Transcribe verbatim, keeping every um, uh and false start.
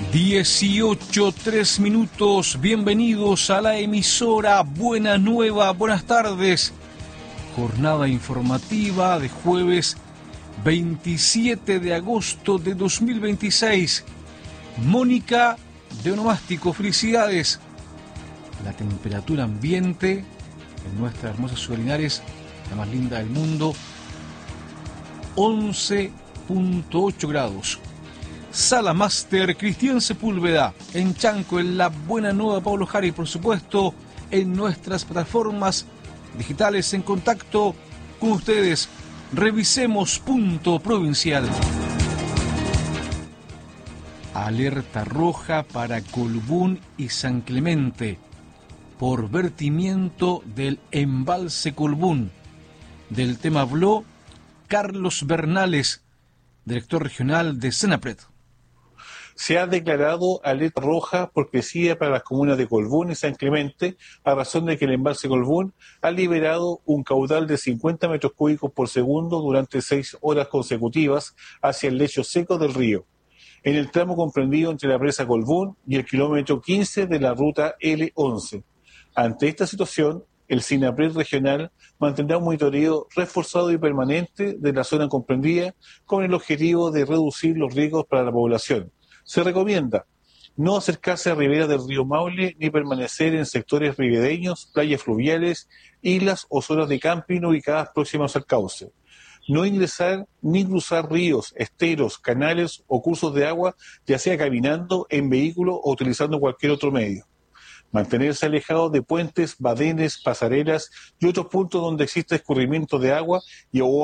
dieciocho, tres minutos, bienvenidos a la emisora Buena Nueva, buenas tardes. Jornada informativa de jueves veintisiete de agosto de dos mil veintiséis. Mónica de Onomástico, felicidades. La temperatura ambiente en nuestras hermosas Ciudad Linares, la más linda del mundo, once punto ocho grados. Sala Máster Cristian Sepúlveda, en Chanco, en la Buena Nueva Pablo Jara, y por supuesto en nuestras plataformas digitales en contacto con ustedes. Revisemos punto provincial. Alerta roja para Colbún y San Clemente por vertimiento del embalse Colbún. Del tema habló Carlos Bernales, director regional de Senapred. Se ha declarado alerta roja por crecida para las comunas de Colbún y San Clemente, a razón de que el embalse Colbún ha liberado un caudal de cincuenta metros cúbicos por segundo durante seis horas consecutivas hacia el lecho seco del río, en el tramo comprendido entre la presa Colbún y el kilómetro quince de la ruta L once. Ante esta situación, el Senapred regional mantendrá un monitoreo reforzado y permanente de la zona comprendida con el objetivo de reducir los riesgos para la población. Se recomienda no acercarse a riberas del río Maule ni permanecer en sectores ribereños, playas fluviales, islas o zonas de camping ubicadas próximas al cauce. No ingresar ni cruzar ríos, esteros, canales o cursos de agua, ya sea caminando, en vehículo o utilizando cualquier otro medio. Mantenerse alejado de puentes, badenes, pasarelas y otros puntos donde exista escurrimiento de agua y o